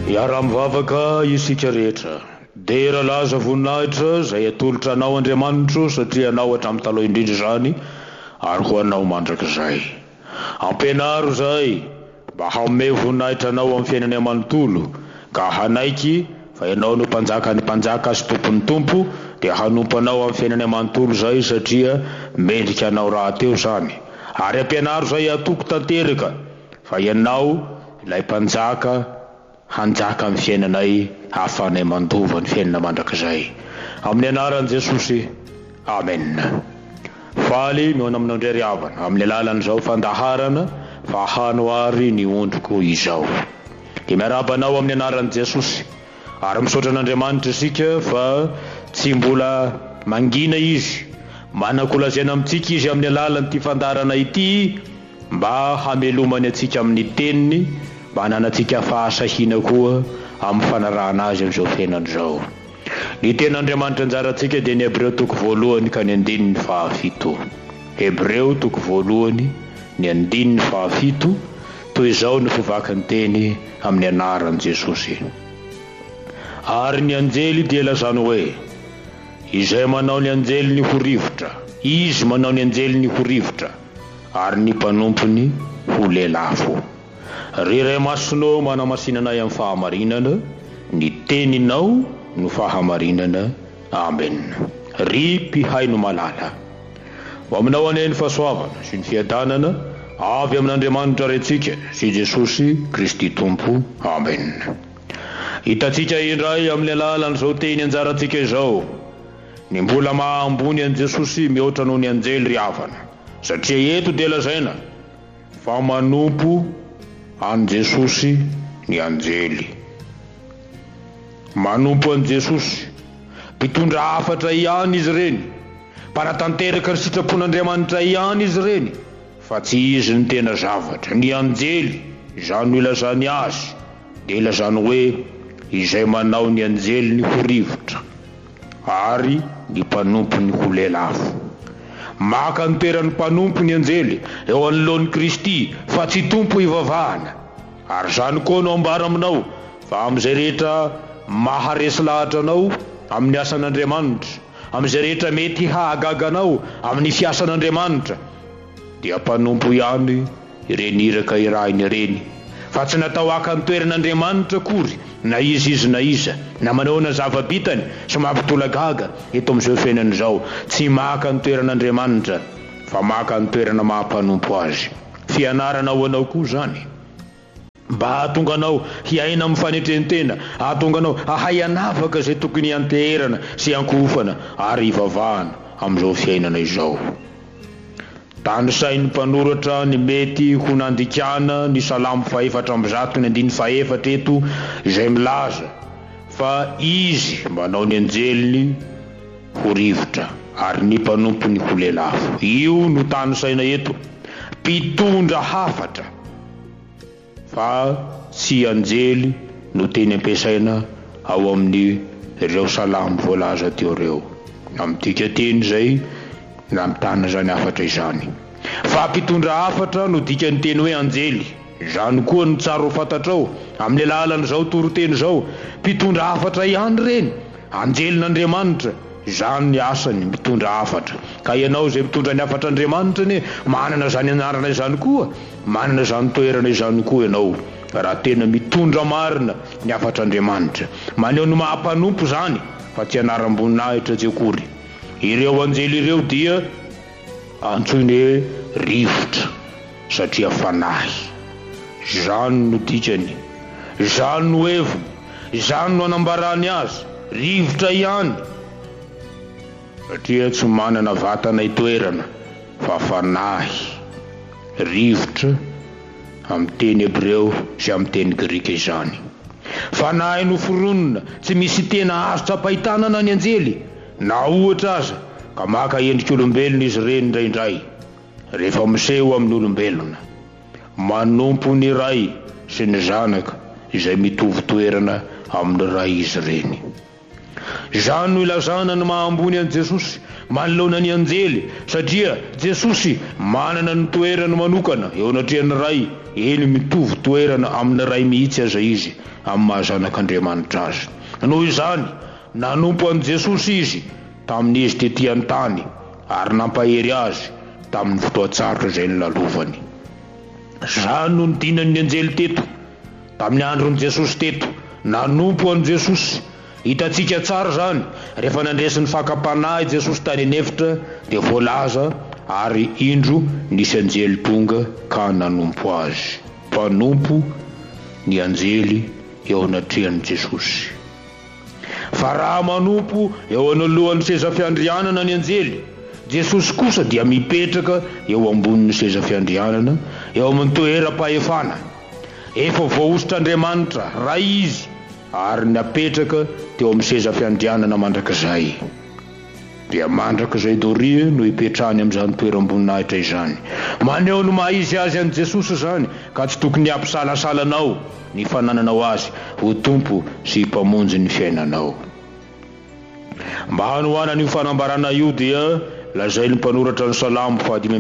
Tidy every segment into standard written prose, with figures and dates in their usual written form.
Iaram-bavaka isika rehetra. Dera laza voninahitra izay atolotra anao Andriamanitra satria anao hatramin'ny taloha indrindra izany ary ho anao mandrakizay. Ampianaro izay mba hanome voninahitra anao amin'ny fiainany amanontolo ka hanaiky fa ianao no mpanjaka ny mpanjaka sy tompon'ny tompo dia hanompo anao amin'ny fiainany amanontolo izay satria mendrika anao rahateo izany. Ary ampianaro izay atoko tanteraka fa ianao ilay mpanjaka hanjaka amin'ny fiainanay hahafahanay mandova ny fiainana mandrakizay. Amin'ny anaran'i Jesosy, amen. Faly mihoana aminao indray ry havana amin'ny alalan'izao fandaharana fa hanoary ny ondriko izao. Dia miarabanao amin'ny anaran'i Jesosy ary misaotra an'Andriamanitra isika fa tsy mbola mangina izy manakolazana amintsika izy amin'ny alalan'ity fandaharana ity mba hamelomany atsika amin'ny teniny mba hananantsika fahasahina koa amin'ny fanarahana azy amin'izao fiainana izao. Ny ten'Andriamanitra anjarantsika dia ny Hebreo toko voalohany ka ny andininy fahafito. Hebreo toko voalohany ny andininy fahafito toy izao ny fivaky ny teny amin'ny anaran'i Jesosy. Ary ny anjely dia lazany hoe izay manao ny anjely ny ho rivotra, izy manao ny anjely ny ho rivotra ary ny mpanompony ho lelafo. Ry ray masonao manamasinanay amin'ny fahamarinana, ny teninao no fahamarinana. Amen. Ry mpihay no malala. Ho aminao ane ny fahasoavana sy ny fiadanana avy amin'Andriamanitra rentsika sy Jesosy Kristy Tompo. Amen. Hitatsika indray amin'ny alalan'izao teny anjarantsika izao ny mbola mahambony an Jesosy mihoatra noho ny anjely ry havana satria eto dia lazaina fa manompo an Jesosy ny anjely. Manompo an Jesosy mpitondra hafatra ihany izy reny, mpanatanteraka ny sitrapon'Andriamanitra ihany izy reny, fa tsy izy ny tena zavatra. Ny anjely izany ho ilazany azy dia ilazany hoe izay manao ny anjely ny ho rivotra ary ny mpanompo ny ho lelafo. Maka ny toeran'ny mpanompo ny anjely eo anoloan'i Kristy fa tsy tompo ivavahana. Ary izany koa no ambara aminao fa amin'izay rehetra maharesy lahatra anao amin'ny asan'Andriamanitra, amin'izay rehetra mety hahagaga anao amin'ny fiasan'Andriamanitra dia mpanompo ihany ireny iraka irahiny ireny, fa tsy natao haka ny toeran'Andriamanitra akory na izy na iza na manaona zava-bitany sy mampitolagaga eto amin'izao fiainana izao. Tsy maka ny toeran'Andriamanitra fa maka ny toerana mahampanompo azy. Fianarana ho anao koa izany mba hahatonga anao hiaina amin'ny fanetrentena, hahatonga anao hahay hanavaka izay tokony hanteherana sy hankofana ary hivavahana amin'izao fiainana izao. Tanisain'ny mpanoratra ny mety ho nandikana ny Salamo 4:1 eto izay milaza fa izy manao ny anjeliny ho rivotra ary ny mpanompony ho lelafo. Io no tanisaina eto, mpitondra hafatra fa tsy anjely no teny ampiasaina ao amin'ny ireo salamo voalaza teo ireo. Amin'tika teny izay na mitana izany hafatra izany. Fa mpitondra hafatra no dikany teny hoe anjely. Izany koa no tsara ho fantatrao amin'ny alalan'izao toroteny izao. Mpitondra hafatra ihany reny, anjelin'Andriamanitra. Izany ny asany mitondra hafatra. Ka ianao izay mitondra ny hafatr'Andriamanitra ne manana izany anarana izany koa, manana izany toerana izany koa ianao raha tena mitondra marina ny hafatr'Andriamanitra. Maneho ny mahampanompo izany fa tsy anaram-boninahitra tsy akory. Ireo anjely ireo dia antsoiny hoe rivotra satria fanahy. Izany no dikany, izany no heviny, izany no anambarany azy, rivotra ihany satria tsy manana vatana itoerana fa fanahy. Rivotra amin'ny teny Hebreo sy amin'ny teny Grika izany. Fanahy noforonina, tsy misy tena azo tsapahitana ny anjely na ohatra aza ka maka endrik'olombelona izy ireny indraindray rehefa miseho amin'ny olombelona. Manompo ny ray sy ny zanaka izay mitovy toerana amin'ny ray izy ireny. Izany no ilazana ny mahambony an' Jesosy manoloana ny anjely, satria Jesosy manana ny toerany manokana eo anatrehany ray, eny mitovy toerana amin'ny ray mihitsy aza izy amin'ny mahazanak'Andriamanitra azy. Noho izany nanompo an' Jesosy izy tamin'izy tetỳ an-tany ary nampahery azy tamin'ny fotoan-tsarotra izay nilalovany. Izany no nidinan'ny anjely teto tamin'ny andron'i Jesosy teto, nanompo an' Jesosy. Hitantsika tsara zany rehefa nandresin'ny fakapanahy Jesosy tany anefitra dia voalaza ary indro nisy anjely tonga ka nanompo azy. Mpanompo ny anjely eo anatrehan'i Jesosy. Fa raha manompo eo anolohan'ny seza fiandrianana ny anjely, Jesosy kosa dia mipetraka eo ambonin'ny seza fiandrianana eo amin'ny toeram-pahefana. Efa voaositr'Andriamanitra ray izy ary napetraka teo amin'ny seza fiandrianana mandrakizay. Dia mandrakizay doria no hipetrahany amin'izany toeram-boninahitra izany. Maneho ny maha izy azy an' Jesosy zany ka tsy tokony hampisalasalanao ny fanananao azy ho tompo sy mpamonjy ny fiainanao. Mba hanohana ny fanambarana io dia lazay ny mpanoratra ny Salamo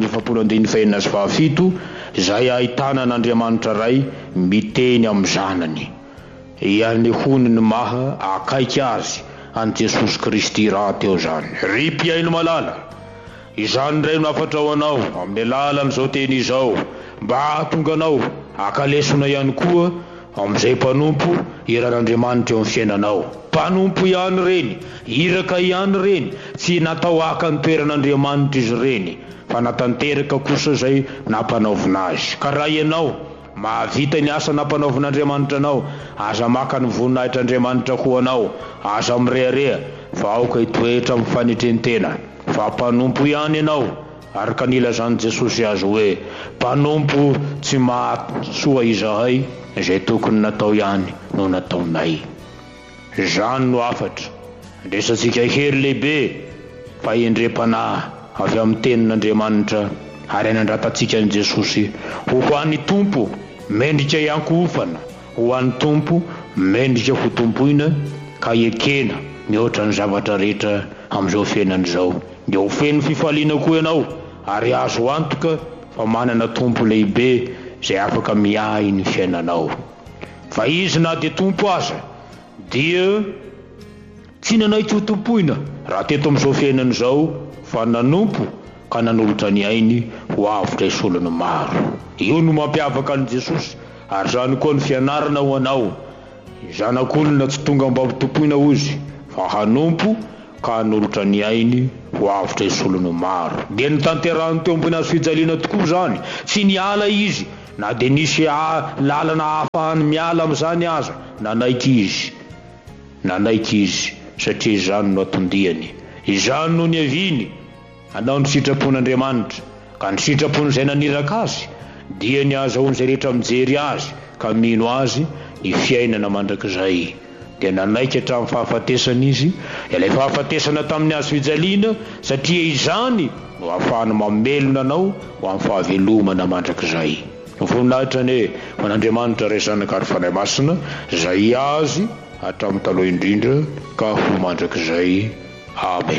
5:7 izay ahitana n'Andriamanitra ray miteny amin'ny zanany, ianehony ny maha akaiky azy an' Jesosy Kristy raha teo zany. Ry mpiaino malala, izany indray no afatra ho anao amin'ny alalan'izao teny izao, mba hahatonga anao akalesona ihany koa amin'izay mpanompo iran'Andriamanitra eo amin'ny fiainanao. Mpanompo ihany reny, iraka ihany reny, tsy natao haka ny toeran'Andriamanitra izy reny, fa natanteraka kosa izay nampanaovina azy. Ka raha ianao mahavita ny asa nampanaovin'Andriamanitra anao, aza maka ny voninahitr'Andriamanitra ho anao, aza mirehareha fa aoka hitoetra amin'ny fanetrentena fa mpanompo ihany ianao. Ary ka nilazany Jesosy azy hoe mpanompo tsy mahasoa izahay, izay tokony natao ihany no nataonay. Izany no afatra andresantsika hery lehibe fa endrem-panahy avy amin'ny tenin'Andriamanitra ary nandratantsika an' Jesosy ho an'ny tompo mendrika iankofana, ho an'ny tompo mendrika ho tompoina ka ekena mihoatra ny zavatra rehetra amin'izao fiainan'izao. Dia ho feno fifaliana koa ianao ary azo antoka fa manana tompo lehibe izay afaka miahy ny fiainanao. Fa izy na dia tompo aza dia tsy nanaiky ho tompoina raha teto amin'izao fiainan'izao, fa nanompo ka nanolotra ny ainy ho avotra isolony maro. Io no mampiavaka an'i Jesosy, ary zany koa ny fianarana ho anao. Zanak'olona tsy tonga mba tompoina ozy, fa hanompo ka hanolotra ny ainy ho avotra isolony maro. Dia nitanterahany teo ambony hazo fijaliana tokoa zany, tsy niala izy na dia nisy lalana ahafahany miala amin'izany aza. Nanaiky izy satria izany no atondihany, izany no niaviny hanao ny sitrapon'Andriamanitra. Ka ny sitrapony izay naniraka azy dia ny azahoany izay rehetra mijery azy ka mino azy ny fiainana mandrakizay. Dia nanaiky hatramin'ny fahafatesana izy, ilay fahafatesana tamin'ny hazo fijaliana, satria izany no ahafahany mamelona anao ho amin'ny fahavelomana mandrakizay. Voninahitra ny ho an'Andriamanitra ray zanaka ary fanahy masina izay azy hatramin'ny taloha indrindra ka ho mandrakizay. Amen.